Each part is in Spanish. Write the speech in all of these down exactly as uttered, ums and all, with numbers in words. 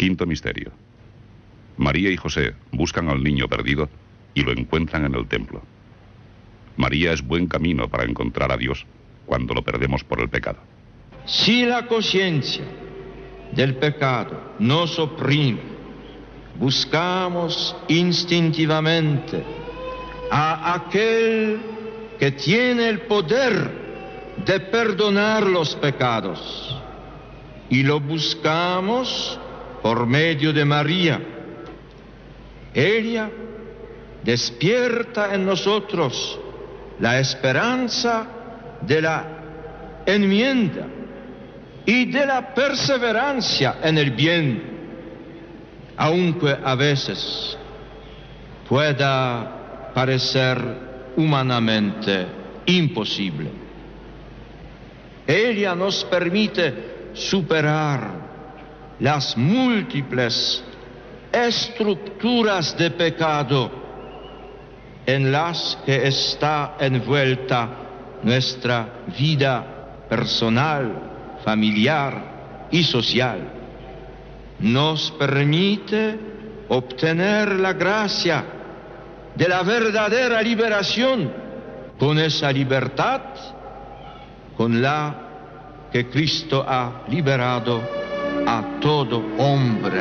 Quinto misterio. María y José buscan al niño perdido y lo encuentran en el templo. María es buen camino para encontrar a Dios cuando lo perdemos por el pecado. Si la conciencia del pecado nos oprime, buscamos instintivamente a aquel que tiene el poder de perdonar los pecados, y lo buscamos por medio de María. Ella despierta en nosotros la esperanza de la enmienda y de la perseverancia en el bien, aunque a veces pueda parecer humanamente imposible. Ella nos permite superar las múltiples estructuras de pecado en las que está envuelta nuestra vida personal, familiar y social. Nos permite obtener la gracia de la verdadera liberación, con esa libertad con la que Cristo ha liberado a todo hombre.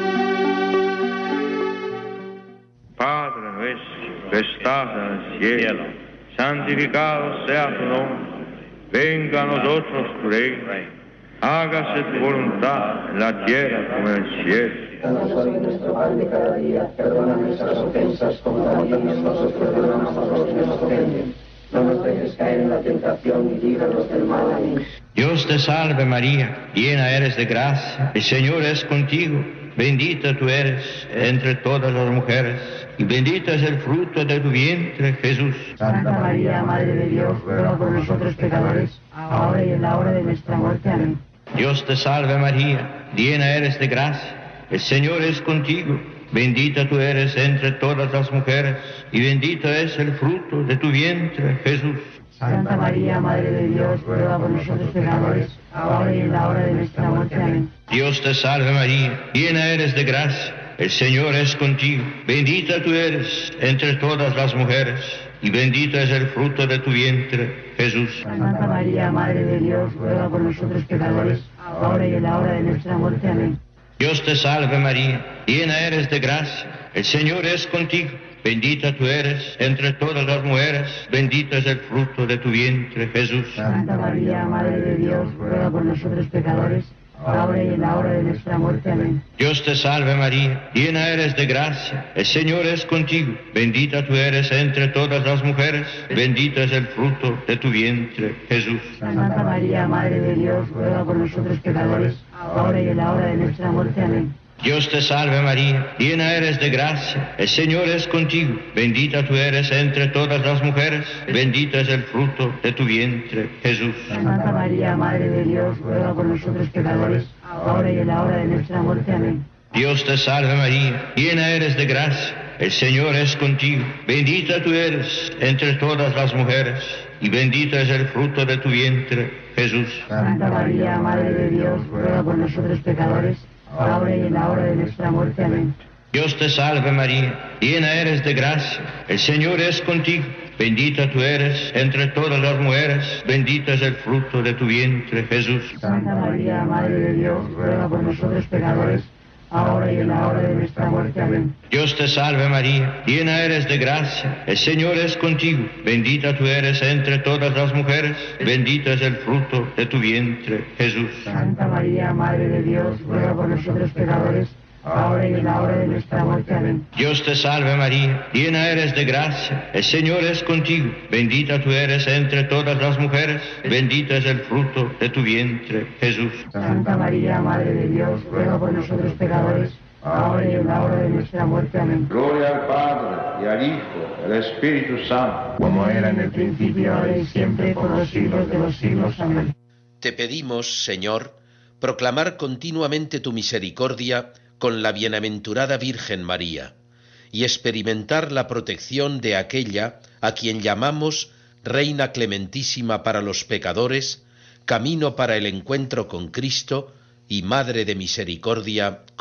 Padre nuestro que estás en el cielo, santificado sea tu nombre, venga a nosotros tu reino, hágase tu voluntad en la tierra como en el cielo. Danos hoy nuestro pan de cada día, perdona nuestras ofensas como también nosotros perdonamos a los que nos ofenden. No nos dejes caer en la tentación y líbranos del mal. Amén. Dios te salve María, llena eres de gracia, el Señor es contigo, bendita tú eres entre todas las mujeres, y bendito es el fruto de tu vientre, Jesús. Santa María, Madre de Dios, ruega por nosotros pecadores, ahora y en la hora de nuestra muerte. Amén. Dios te salve María, llena eres de gracia, el Señor es contigo, bendita tú eres entre todas las mujeres, y bendito es el fruto de tu vientre, Jesús. Santa María, Madre de Dios, ruega por nosotros pecadores, ahora y en la hora de nuestra muerte. Amén. Dios te salve María, llena eres de gracia, el Señor es contigo, bendita tú eres entre todas las mujeres, y bendito es el fruto de tu vientre, Jesús. Santa María, Madre de Dios, ruega por nosotros pecadores, ahora y en la hora de nuestra muerte. Amén. Dios te salve María, llena eres de gracia, el Señor es contigo, bendita tú eres entre todas las mujeres, bendito es el fruto de tu vientre, Jesús. Santa María, Madre de Dios, ruega por nosotros pecadores, ahora y en la hora de nuestra muerte. Amén. Dios te salve María, llena eres de gracia, el Señor es contigo, bendita tú eres entre todas las mujeres, bendito es el fruto de tu vientre, Jesús. Santa María, Madre de Dios, ruega por nosotros pecadores, ahora y en la hora de nuestra muerte. Amén. Dios te salve María, llena eres de gracia, el Señor es contigo, bendita tú eres entre todas las mujeres, bendito es el fruto de tu vientre, Jesús. Santa María, Madre de Dios, ruega por nosotros pecadores, ahora y en la hora de nuestra muerte. Amén. Dios te salve María, llena eres de gracia, el Señor es contigo, bendita tú eres entre todas las mujeres, y bendito es el fruto de tu vientre, Jesús. Santa María, Madre de Dios, ruega por nosotros pecadores, ahora y en la hora de nuestra muerte. Amén. Dios te salve María, llena eres de gracia, el Señor es contigo, bendita tú eres entre todas las mujeres, bendito es el fruto de tu vientre, Jesús. Santa María, Madre de Dios, ruega por nosotros pecadores, ahora y en la hora de nuestra muerte. Amén. Dios te salve María, llena eres de gracia, el Señor es contigo, bendita tú eres entre todas las mujeres, bendito es el fruto de tu vientre, Jesús. Santa María, Madre de Dios, ruega por nosotros pecadores, ahora y en la hora de nuestra muerte. Amén. Dios te salve María, llena eres de gracia, el Señor es contigo, bendita tú eres entre todas las mujeres, bendito es el fruto de tu vientre, Jesús. Santa María, Madre de Dios, ruega por nosotros pecadores, ahora y en la hora de nuestra muerte. Amén. Gloria al Padre, y al Hijo, y al Espíritu Santo, como era en el principio, ahora y siempre, por los siglos de los siglos. Amén. Te pedimos, Señor, proclamar continuamente tu misericordia con la bienaventurada Virgen María, y experimentar la protección de aquella a quien llamamos Reina clementísima para los pecadores, camino para el encuentro con Cristo y Madre de misericordia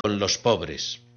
con los pobres.